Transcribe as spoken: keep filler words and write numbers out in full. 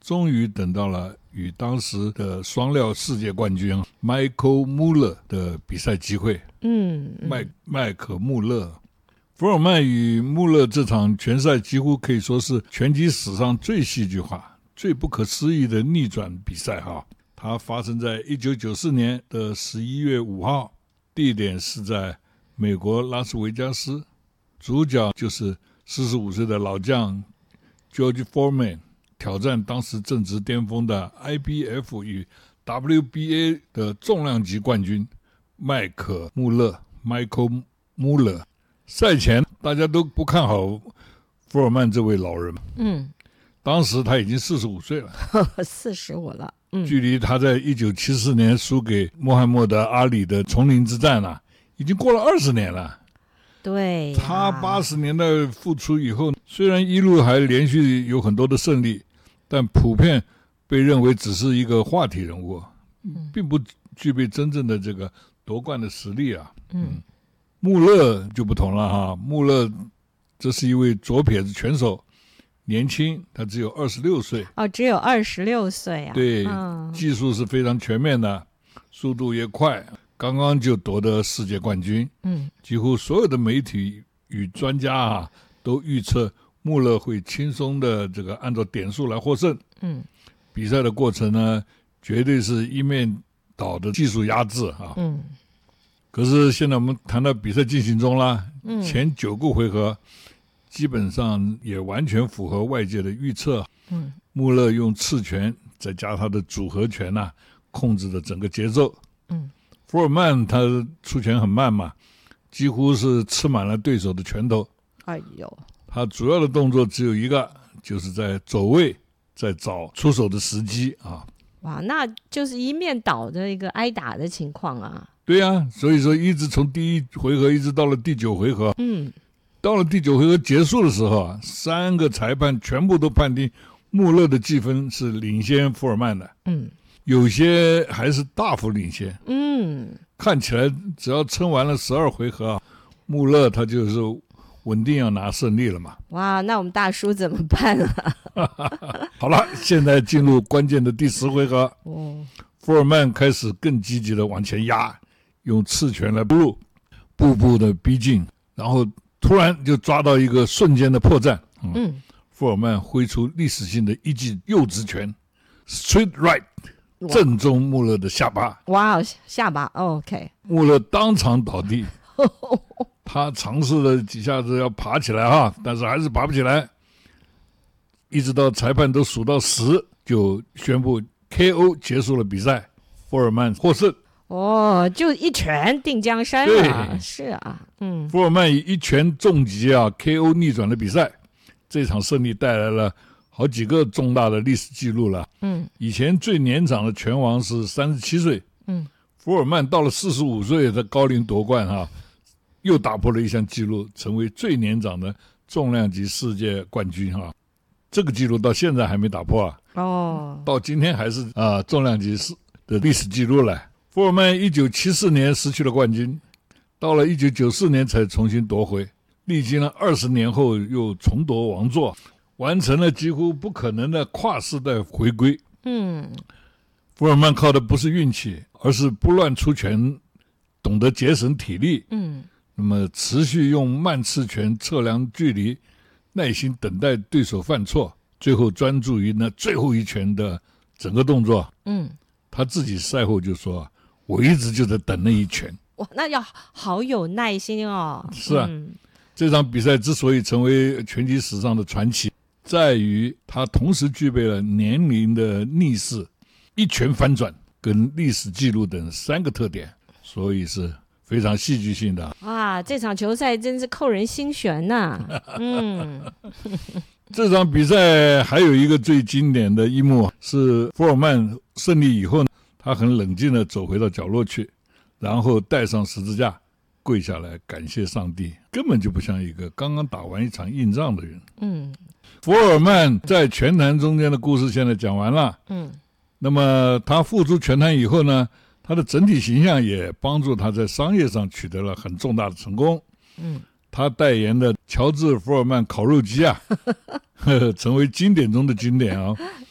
终于等到了与当时的双料世界冠军 Michael Muller 的比赛机会。 嗯， 嗯麦麦克穆勒，福尔曼与穆勒这场拳赛几乎可以说是拳击史上最戏剧化、最不可思议的逆转比赛哈。它发生在一九九四年的十一月五号，地点是在美国拉斯维加斯，主角就是四十五岁的老将 George Foreman 挑战当时正值巅峰的 I B F 与 W B A 的重量级冠军麦克穆勒 Michael Muller。 赛前大家都不看好福尔曼这位老人， 嗯， 当时他已经四十五岁了， 四十五了，嗯， 距离他在一九七四年输给穆罕默德阿里的丛林之战啊，已经过了二十年了。 对、啊， 他八十年代复出以后，虽然一路还连续有很多的胜利，但普遍被认为只是一个话题人物，并不具备真正的这个夺冠的实力啊。 嗯， 穆勒就不同了哈，穆勒这是一位左撇子拳手，年轻，他只有二十六岁。 哦，只有二十六岁啊。 对、 嗯， 技术是非常全面的，速度也快，刚刚就夺得世界冠军。 嗯， 几乎所有的媒体与专家啊都预测穆勒会轻松的这个按照点数来获胜。 嗯， 比赛的过程呢，绝对是一面倒的技术压制啊。 嗯， 可是现在我们谈到比赛进行中啦， 嗯， 前九个回合基本上也完全符合外界的预测。 嗯， 穆勒用刺拳再加他的组合拳啊，控制着整个节奏。 嗯， 福尔曼他出拳很慢嘛，几乎是吃满了对手的拳头。 哎呦， 他主要的动作只有一个，就是在走位，在找出手的时机啊。 哇，那就是一面倒的一个挨打的情况啊。 对啊，所以说一直从第一回合一直到了第九回合。 嗯， 到了第九回合结束的时候啊，三个裁判全部都判定穆勒的计分是领先福尔曼的。 嗯， 有些还是大幅领先。 嗯， 看起来只要撑完了十二回合啊，穆勒他就是稳定要拿胜利了嘛。 哇，那我们大叔怎么办啊？ 好了，现在进入关键的第十回合。 哦， 福尔曼开始更积极的往前压，用刺拳来步入，步步的逼近，然后突然就抓到一个瞬间的破绽。嗯， 嗯， 福尔曼挥出历史性的一记右直拳 ，Straight Right， 正中穆勒的下巴。 哇，下巴 ，OK， 穆勒当场倒地。他尝试了几下子要爬起来哈，但是还是爬不起来，一直到裁判都数到十，就宣布 K O 结束了比赛，福尔曼获胜。 哦，就一拳定江山了。是啊，嗯， 福尔曼以一拳重击啊 K O 逆转了比赛，这场胜利带来了好几个重大的历史记录了。 嗯， 以前最年长的拳王是三十七岁， 嗯， 福尔曼到了四十五岁的高龄夺冠哈、啊，又打破了一项纪录，成为最年长的重量级世界冠军哈、啊。这个纪录到现在还没打破啊。 哦， 到今天还是啊、呃、重量级的历史记录了。福尔曼一九七四年失去了冠军，到了一九九四年才重新夺回，历经了二十年后又重夺王座，完成了几乎不可能的跨世代回归。 嗯， 福尔曼靠的不是运气，而是不乱出拳，懂得节省体力。 嗯， 那么持续用慢刺拳测量距离，耐心等待对手犯错，最后专注于那最后一拳的整个动作。 嗯， 他自己赛后就说，我一直就在等那一拳。 哇，那要好有耐心哦。 是啊， 嗯， 这场比赛之所以成为拳击史上的传奇，在于他同时具备了年龄的逆势、一拳反转跟历史记录等三个特点，所以是非常戏剧性的。 哇，这场球赛真是扣人心弦呐、嗯， 这场比赛还有一个最经典的一幕是福尔曼胜利以后，他很冷静地走回到角落去，然后带上十字架跪下来感谢上帝，根本就不像一个刚刚打完一场硬仗的人。 嗯， 福尔曼在拳坛中间的故事现在讲完了。 嗯， 那么他复出拳坛以后呢，他的整体形象也帮助他在商业上取得了很重大的成功。 嗯， 他代言的乔治福尔曼烤肉机啊，呵呵成为经典中的经典啊、哦。